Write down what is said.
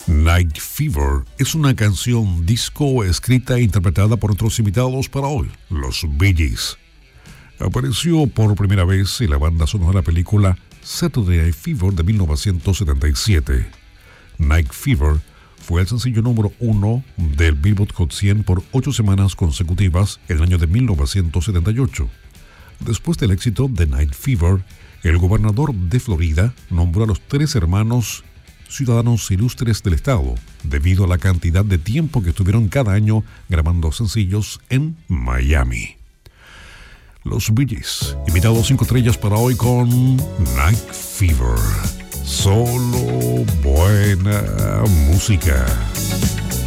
Night Fever es una canción disco escrita e interpretada por nuestros invitados para hoy, los Bee Gees. Apareció por primera vez en la banda sonora de la película Saturday Night Fever de 1977. Night Fever fue el sencillo número 1 del Billboard Hot 100 por 8 semanas consecutivas en el año de 1978. Después del éxito de Night Fever, el gobernador de Florida nombró a los 3 hermanos ciudadanos ilustres del estado, debido a la cantidad de tiempo que estuvieron cada año grabando sencillos en Miami. Los Bee Gees, invitados 5 estrellas para hoy con Night Fever. Solo buena música.